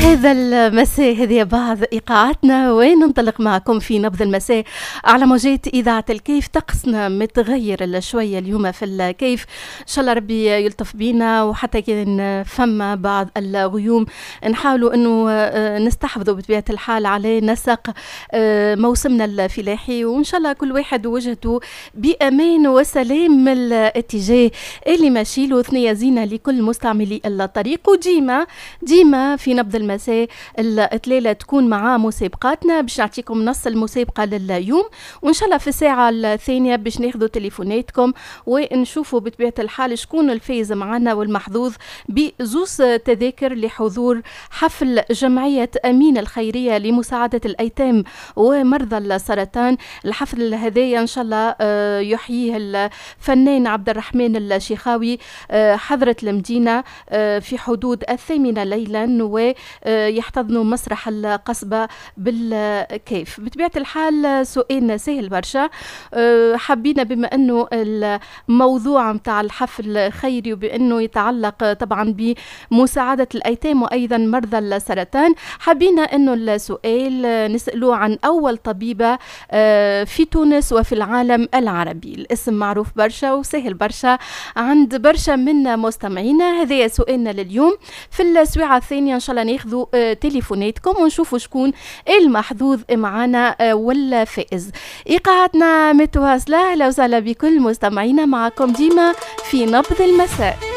هذا المساء هذه بعض إيقاعاتنا وننطلق معكم في نبض المساء على موجات إذاعة الكيف. طقسنا متغير شوية اليوم في الكيف، إن شاء الله ربي يلطف بينا، وحتى كان فما بعض الغيوم نحاولوا أنه نستحفظوا بطبيعة الحال على نسق موسمنا الفلاحي، وإن شاء الله كل واحد وجهته بأمان وسلام من الاتجاه اللي ماشي له. ثنية زينة لكل مستعملي الطريق، وديما في نبض المساء الإطلالة تكون مع مسابقاتنا باش نعطيكم نص المسابقة لليوم، وإن شاء الله في الساعة الثانية باش ناخذوا تليفوناتكم ونشوفوا بطبيعة الحال شكون الفايز معنا والمحظوظ بزوز تذاكر لحضور حفل جمعية أمين الخيرية لمساعدة الأيتام ومرضى السرطان. الحفل هذايا إن شاء الله يحييه الفنان عبد الرحمن الشيخاوي حضرة المدينة في حدود 8 ليلا، ويحتضنوا مسرح القصبة بالكيف. بطبيعة الحال سؤالنا سهل برشا، حبينا بما أنه الموضوع متاع الحفل خيري وبأنه يتعلق طبعا بمساعدة الأيتام وأيضا مرضى السرطان، حبينا أنه السؤال نسأله عن أول طبيبة في تونس وفي العالم العربي. الاسم معروف برشا وسهل برشا عند برشا من مستمعينا. هذا سؤالنا لليوم. في السويعة الثانية إن شاء الله ناخذوا تليفوناتكم ونشوفوا شكون المحظوظ معنا والفائز. إيقاعاتنا متواصلة، أهلا وسهلا بكل مستمعينا، معكم ديما في نبض المساء.